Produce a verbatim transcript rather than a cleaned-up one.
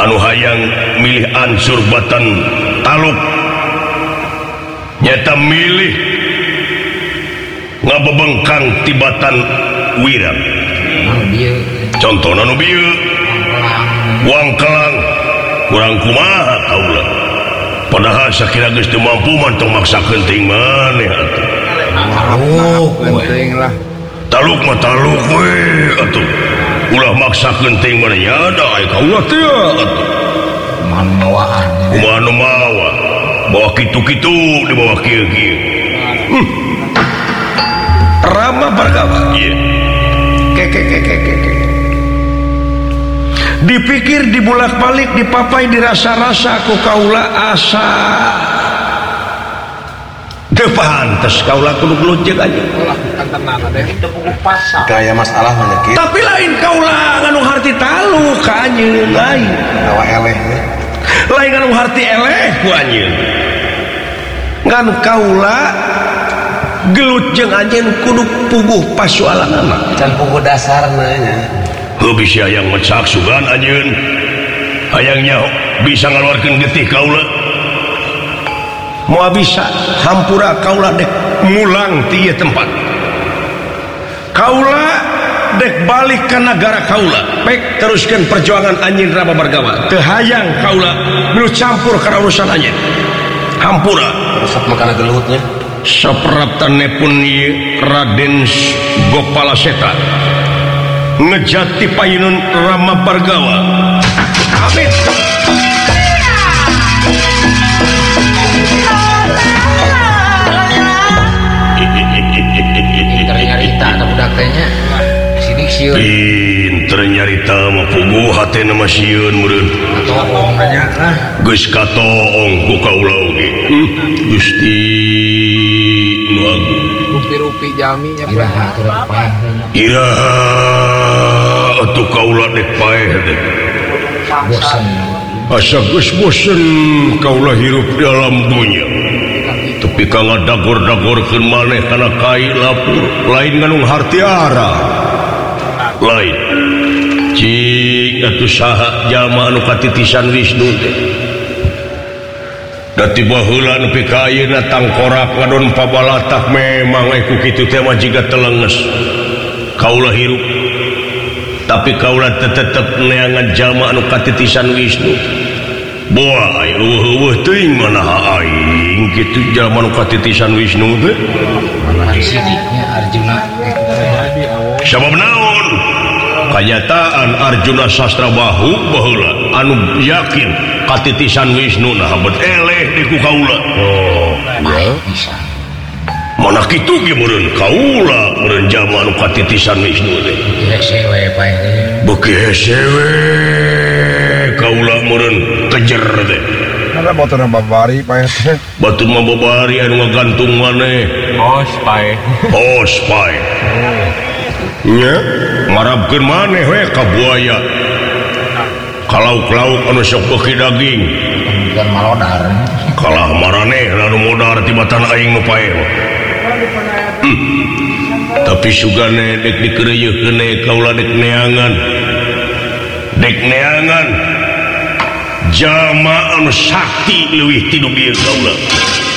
anu hayang milih ansur batan taluk nyata milih ngabebengkang tibatan wirang contohna nu bieu wangkelang kurang kumaha kaula padahal sakira geus teu mampu mantong maksakeun teuing maneh atuh oh penting lah taluk mah taluk we atuh ulah maksakeun teuing maneh nya da aya kaula teh atuh man mawaan kumaha nu mawa bawa kitu-kitu di bawah kieu-kieu hmm. Rama Bhargawa iya keke keke keke dipikir dibulak-balik dipapai dirasa-rasa ku kaula asa teu pantes kaula kudu glujeg aja lakukan tenan ada itu buku pasal kayak masalah menyakit tapi lain kaula nganu harti talu ka anjeun lain gawa eleh lain nganu harti eleh ku anjeun nganu kaula gelut jeung anjeun kudu puguh pasualanana can puguh dasarna nya heuh bisa hayang mecak sugan anjeun hayangnya bisa ngaluarkeun getih kaula moal bisa hampura kaula dek mulang ti ieu tempat kaula dek balik ka nagara kaula pek teruskeun perjuangan anjeun Rama Bhargawa teu hayang kaula nu campur ka urusan anjeun hampura resep makana gelutnya sapraptanepun ieu Raden Gopala Seta ngejati payunun Rama Bhargawa amin pinter nyarita ada budak tehnya sidik sieun pinter nyarita mah puguh hatena mah sieun meureun atoong nanya lah geus katoong ku kaula oge Gusti nu agung rupi-rupi jami nya iraha keur paeh iraha atuh kaula dek paeh dek bosan asa geus bosen kaula hirup dalam dunia tapi ka ngadagor-dagorkeun maneh kana kai lapur lain nganung hartiara lain cing atuh saha jalma anu katitisan Wisnu teh da tiba heula nepi ka ayeuna tangkorak ngadon pabalatah memang aya kitu teh mah jiga telenges kaula hirup tapi kaula tetep neangan jalma anu katitisan Wisnu boa aya eueuh teuing manaha aing kitu jalma anu katitisan Wisnu teh mana sidiknya Arjuna sabab naon kanyataan Arjuna Sasrabahu baheula anu yakin katitisan Wisnu nah bet eleh di ku kaula oh ya bisa mana kitu ge meureun kaula meureun jalma anu katitisan Wisnu teh hese we paeh beuki hese we kaula meureun kejer teh ada batur babari paeh teh batur mah babari anu ngagantung maneh os paeh os paeh nya ngarabkeun maneh we ka buaya kalau-kalau anu sok beuki daging bukan malodar kalah maraneh anu modar tibatan aing nu paeh hmm. tapi sugane dek dikeureuyeun kaula dek neangan dek neangan jalma anu sakti leuwih ti nu bieu kaula